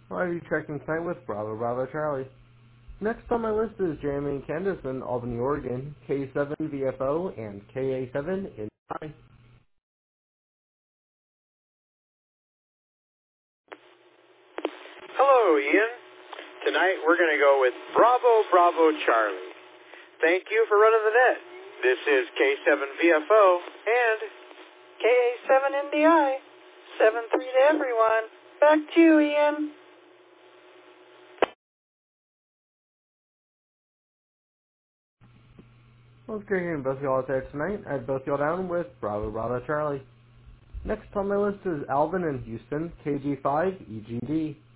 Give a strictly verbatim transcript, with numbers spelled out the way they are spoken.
Why are you checking tonight with Bravo Bravo Charlie? Next on my list is Jeremy and Candace in Albany, Oregon, K seven V F O and K A seven in I. Hello, Ian. Tonight we're going to go with Bravo Bravo Charlie. Thank you for running the net. This is K seven V F O and K A seven N D I. seven three to everyone. Back to you, Ian. Well, it's great hearing both of y'all out there tonight. I have both y'all down with Bravo Bravo Charlie. Next on my list is Alvin in Houston, K G five E G D.